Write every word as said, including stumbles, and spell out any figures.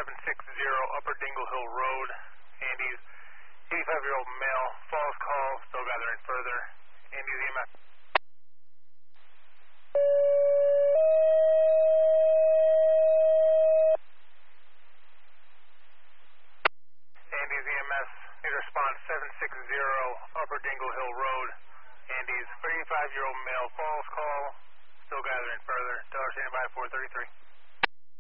seven six zero Upper Dingle Hill Road. Andy's eighty-five-year-old male, false call, still gathering further. Andy's E M S. Andy's E M S, need response seven six zero Upper Dingle Hill Road. Andy's thirty-five-year-old male, false call, still gathering further. Dollar standing by four thirty-three.